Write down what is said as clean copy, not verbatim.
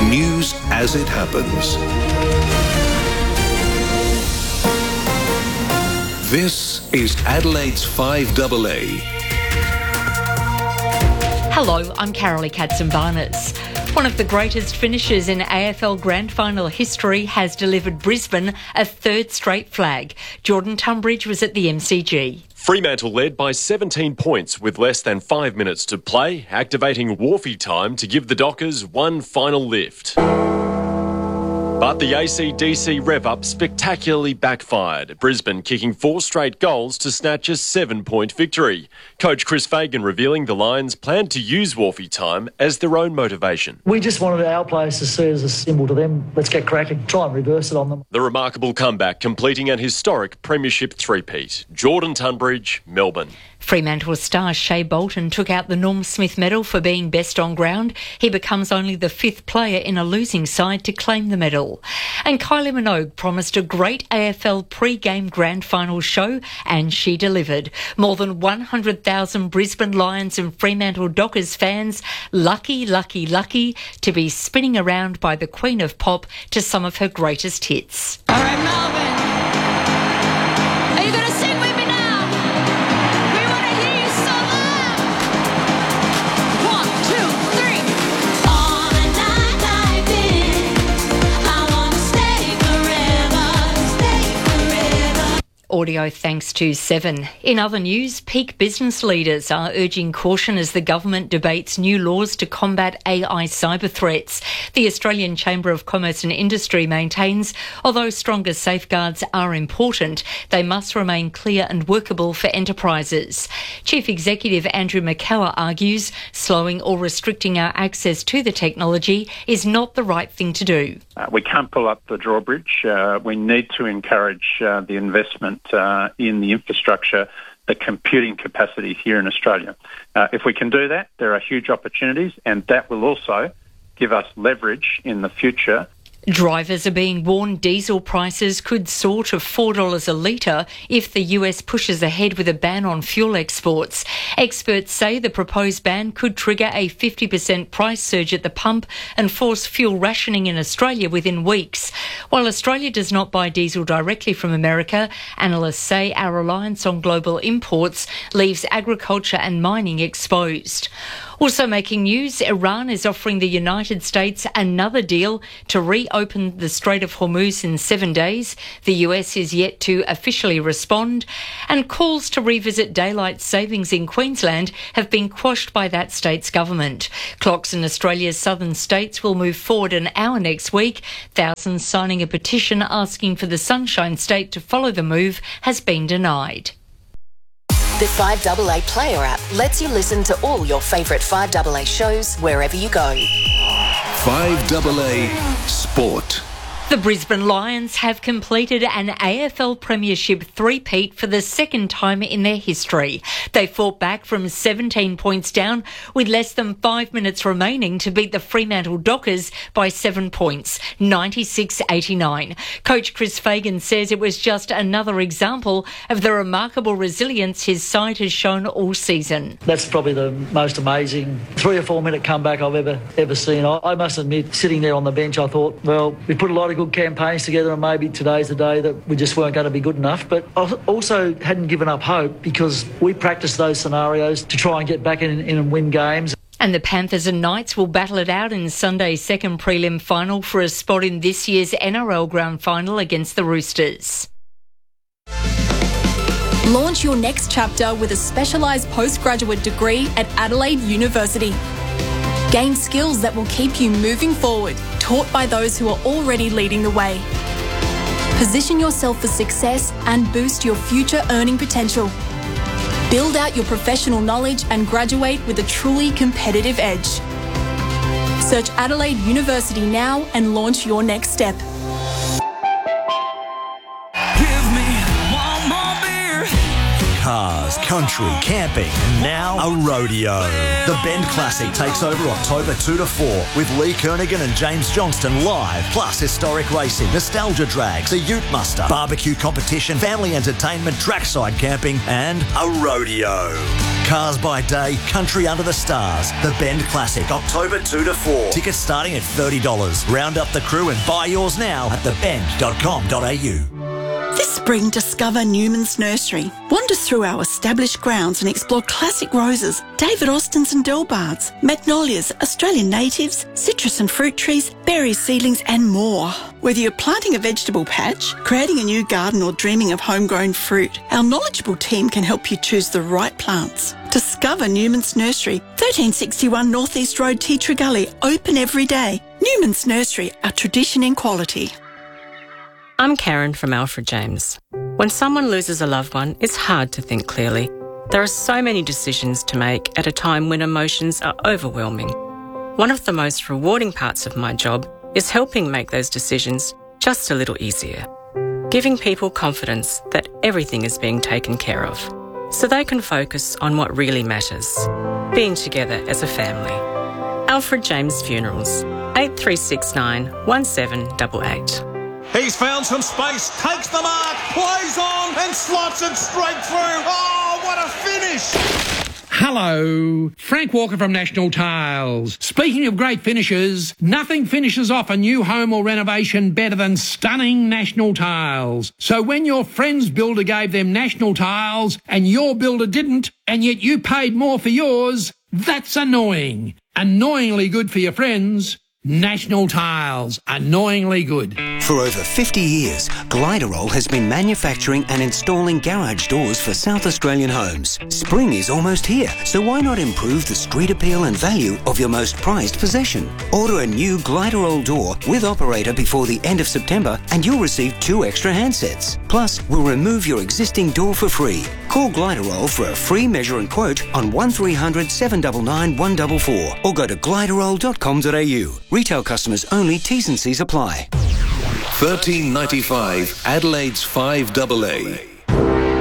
News as it happens. This is Adelaide's 5AA. Hello, I'm Carolee Katzenbarnes. One of the greatest finishers in AFL Grand Final history has delivered Brisbane a third straight flag. Jordan Tunbridge was at the MCG. Fremantle led by 17 points with less than 5 minutes to play, activating Wharfie time to give the Dockers one final lift. But the AC/DC rev-up spectacularly backfired, Brisbane kicking 4 straight goals to snatch a 7-point victory. Coach Chris Fagan revealing the Lions planned to use Wharfie time as their own motivation. We just wanted our players to see it as a symbol to them. Let's get cracking, try and reverse it on them. The remarkable comeback completing an historic premiership three-peat. Jordan Tunbridge, Melbourne. Fremantle star Shea Bolton took out the Norm Smith medal for being best on ground. He becomes only the 5th player in a losing side to claim the medal. And Kylie Minogue promised a great AFL pre-game grand final show, and she delivered. More than 100,000 Brisbane Lions and Fremantle Dockers fans lucky to be spinning around by the Queen of Pop to some of her greatest hits. All right, Melbourne. Are you going to sing with me now? We want to hear you so loud. 1, 2, 3. On a night like this, I want to stay forever. Audio thanks to Seven. In other news, peak business leaders are urging caution as the government debates new laws to combat AI cyber threats. The Australian Chamber of Commerce and Industry maintains, although stronger safeguards are important, they must remain clear and workable for enterprises. Chief Executive Andrew McKellar argues slowing or restricting our access to the technology is not the right thing to do. We can't pull up the drawbridge. We need to encourage the investment in the infrastructure, the computing capacity here in Australia. If we can do that, there are huge opportunities, and that will also give us leverage in the future. Drivers are being warned diesel prices could soar to $4 a litre if the US pushes ahead with a ban on fuel exports. Experts say the proposed ban could trigger a 50% price surge at the pump and force fuel rationing in Australia within weeks. While Australia does not buy diesel directly from America, analysts say our reliance on global imports leaves agriculture and mining exposed. Also making news, Iran is offering the United States another deal to reopen the Strait of Hormuz in 7 days. The US is yet to officially respond. And calls to revisit daylight savings in Queensland have been quashed by that state's government. Clocks in Australia's southern states will move forward an hour next week. Thousands signing a petition asking for the Sunshine State to follow the move has been denied. The 5AA Player app lets you listen to all your favourite 5AA shows wherever you go. 5AA Sport. The Brisbane Lions have completed an AFL Premiership three-peat for the second time in their history. They fought back from 17 points down with less than 5 minutes remaining to beat the Fremantle Dockers by 7 points, 96-89. Coach Chris Fagan says it was just another example of the remarkable resilience his side has shown all season. That's probably the most amazing 3 or 4 minute comeback I've ever seen. I must admit, sitting there on the bench, I thought, well, we put a lot of good campaigns together and maybe today's the day that we just weren't going to be good enough. But I also hadn't given up hope because we practiced those scenarios to try and get back in and win games. And the Panthers and Knights will battle it out in Sunday's second prelim final for a spot in this year's NRL Grand Final against the Roosters. Launch your next chapter with a specialised postgraduate degree at Adelaide University. Gain skills that will keep you moving forward, taught by those who are already leading the way. Position yourself for success and boost your future earning potential. Build out your professional knowledge and graduate with a truly competitive edge. Search Adelaide University now and launch your next step. Cars, country, camping, and now a rodeo. The Bend Classic takes over October 2 to 4 with Lee Kernaghan and James Johnston live, plus historic racing, nostalgia drags, a ute muster, barbecue competition, family entertainment, trackside camping, and a rodeo. Cars by day, country under the stars. The Bend Classic, October 2 to 4. Tickets starting at $30. Round up the crew and buy yours now at thebend.com.au. This spring, discover Newman's Nursery. Wander through our established grounds and explore classic roses, David Austins and Delbards, magnolias, Australian natives, citrus and fruit trees, berry seedlings and more. Whether you're planting a vegetable patch, creating a new garden or dreaming of homegrown fruit, our knowledgeable team can help you choose the right plants. Discover Newman's Nursery, 1361 North East Road, Teatree Gully, open every day. Newman's Nursery, a tradition in quality. I'm Karen from Alfred James. When someone loses a loved one, it's hard to think clearly. There are so many decisions to make at a time when emotions are overwhelming. One of the most rewarding parts of my job is helping make those decisions just a little easier. Giving people confidence that everything is being taken care of, so they can focus on what really matters, being together as a family. Alfred James Funerals, 8369 1788. He's found some space, takes the mark, plays on and slots it straight through. Oh, what a finish! Hello, Frank Walker from National Tiles. Speaking of great finishes, nothing finishes off a new home or renovation better than stunning National Tiles. So when your friend's builder gave them National Tiles and your builder didn't, and yet you paid more for yours, that's annoying. Annoyingly good for your friends. National Tiles, annoyingly good. For over 50 years, Gliderol has been manufacturing and installing garage doors for South Australian homes. Spring is almost here, so why not improve the street appeal and value of your most prized possession? Order a new Gliderol door with operator before the end of September and you'll receive 2 extra handsets. Plus, we'll remove your existing door for free. Call Gliderol for a free measure and quote on 1300 799 144 or go to gliderol.com.au. Retail customers only, T's and C's apply. 1395 Adelaide's 5AA.